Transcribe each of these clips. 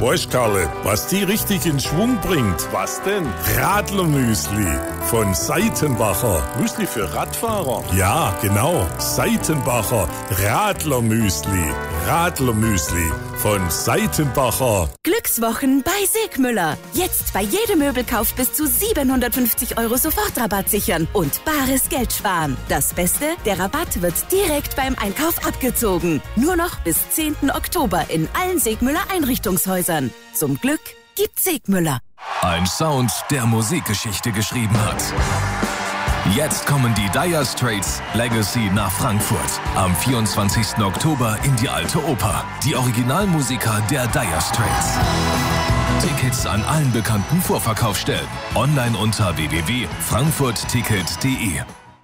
Weißt Karle, was die richtig in Schwung bringt? Was denn? Radlermüsli von Seitenbacher. Müsli für Radfahrer? Ja, genau. Seitenbacher Radlermüsli. Radlermüsli von Seitenbacher. Glückswochen bei Segmüller. Jetzt bei jedem Möbelkauf bis zu 750 € Sofortrabatt sichern und bares Geld sparen. Das Beste, der Rabatt wird direkt beim Einkauf abgezogen. Nur noch bis 10. Oktober in allen Segmüller Einrichtungshäusern. Zum Glück gibt Segmüller. Ein Sound, der Musikgeschichte geschrieben hat. Jetzt kommen die Dire Straits Legacy nach Frankfurt. Am 24. Oktober in die Alte Oper. Die Originalmusiker der Dire Straits. Tickets an allen bekannten Vorverkaufsstellen. Online unter www.frankfurtticket.de.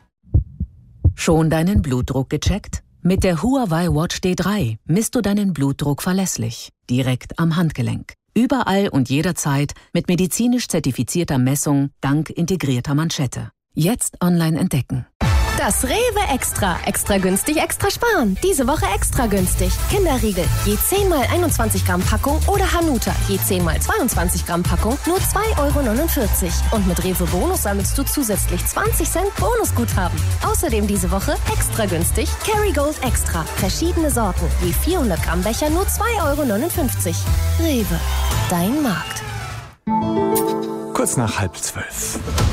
Schon deinen Blutdruck gecheckt? Mit der Huawei Watch D3 misst du deinen Blutdruck verlässlich. Direkt am Handgelenk. Überall und jederzeit mit medizinisch zertifizierter Messung dank integrierter Manschette. Jetzt online entdecken. Das Rewe Extra. Extra günstig, extra sparen. Diese Woche extra günstig. Kinderriegel, je 10 x 21 Gramm Packung oder Hanuta, je 10 x 22 Gramm Packung, nur 2,49 €. Und mit Rewe Bonus sammelst du zusätzlich 20 Cent Bonusguthaben. Außerdem diese Woche extra günstig Kerrygold Extra. Verschiedene Sorten, je 400 Gramm Becher, nur 2,59 €. Rewe, dein Markt. Kurz nach 11:30.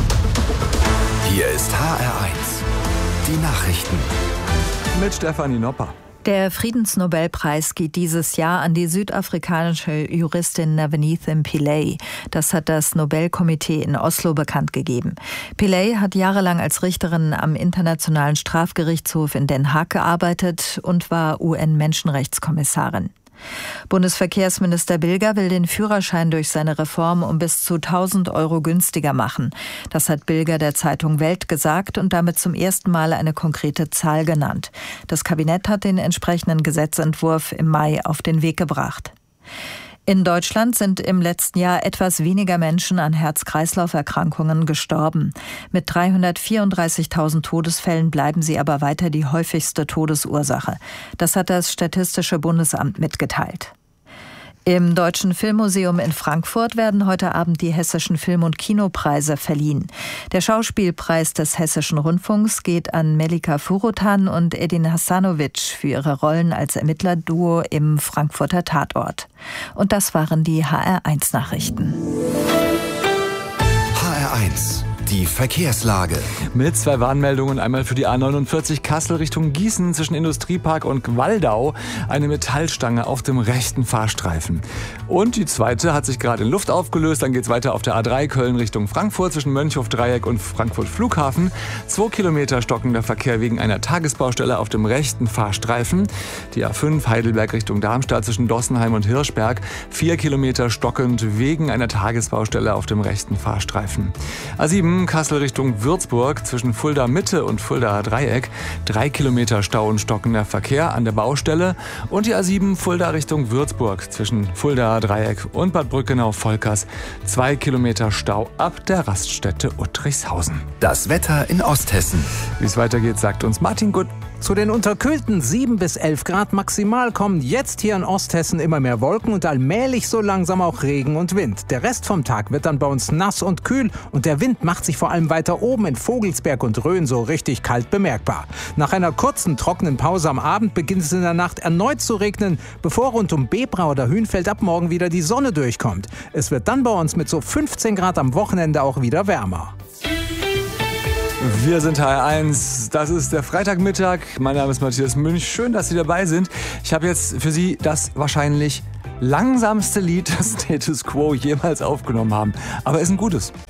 Hier ist HR1, die Nachrichten. Mit Stefanie Nopper. Der Friedensnobelpreis geht dieses Jahr an die südafrikanische Juristin Naveneeth Pillay. Das hat das Nobelkomitee in Oslo bekannt gegeben. Pillay hat jahrelang als Richterin am Internationalen Strafgerichtshof in Den Haag gearbeitet und war UN-Menschenrechtskommissarin. Bundesverkehrsminister Bilger will den Führerschein durch seine Reform um bis zu 1.000 € günstiger machen. Das hat Bilger der Zeitung Welt gesagt und damit zum ersten Mal eine konkrete Zahl genannt. Das Kabinett hat den entsprechenden Gesetzentwurf im Mai auf den Weg gebracht. In Deutschland sind im letzten Jahr etwas weniger Menschen an Herz-Kreislauf-Erkrankungen gestorben. Mit 334.000 Todesfällen bleiben sie aber weiter die häufigste Todesursache. Das hat das Statistische Bundesamt mitgeteilt. Im Deutschen Filmmuseum in Frankfurt werden heute Abend die Hessischen Film- und Kinopreise verliehen. Der Schauspielpreis des Hessischen Rundfunks geht an Melika Furutan und Edin Hasanovic für ihre Rollen als Ermittlerduo im Frankfurter Tatort. Und das waren die HR1-Nachrichten. HR1, die Verkehrslage. Mit 2 Warnmeldungen, einmal für die A49 Kassel Richtung Gießen zwischen Industriepark und Waldau. Eine Metallstange auf dem rechten Fahrstreifen. Und die zweite hat sich gerade in Luft aufgelöst. Dann geht es weiter auf der A3 Köln Richtung Frankfurt zwischen Mönchhof-Dreieck und Frankfurt Flughafen. 2 Kilometer stockender Verkehr wegen einer Tagesbaustelle auf dem rechten Fahrstreifen. Die A5 Heidelberg Richtung Darmstadt zwischen Dossenheim und Hirschberg. 4 Kilometer stockend wegen einer Tagesbaustelle auf dem rechten Fahrstreifen. A7 Kassel Richtung Würzburg zwischen Fulda Mitte und Fulda Dreieck. 3 Kilometer Stau und stockender Verkehr an der Baustelle. Und die A7 Fulda Richtung Würzburg zwischen Fulda Dreieck und Bad Brückenau-Volkers. 2 Kilometer Stau ab der Raststätte Uttrichshausen. Das Wetter in Osthessen. Wie es weitergeht, sagt uns Martin Gutt. Zu den unterkühlten 7 bis 11 Grad maximal kommen jetzt hier in Osthessen immer mehr Wolken und allmählich so langsam auch Regen und Wind. Der Rest vom Tag wird dann bei uns nass und kühl und der Wind macht sich vor allem weiter oben in Vogelsberg und Rhön so richtig kalt bemerkbar. Nach einer kurzen trockenen Pause am Abend beginnt es in der Nacht erneut zu regnen, bevor rund um Bebra oder Hünfeld ab morgen wieder die Sonne durchkommt. Es wird dann bei uns mit so 15 Grad am Wochenende auch wieder wärmer. Wir sind HR1, das ist der Freitagmittag. Mein Name ist Matthias Münch, schön, dass Sie dabei sind. Ich habe jetzt für Sie das wahrscheinlich langsamste Lied des Status Quo jemals aufgenommen haben. Aber ist ein gutes.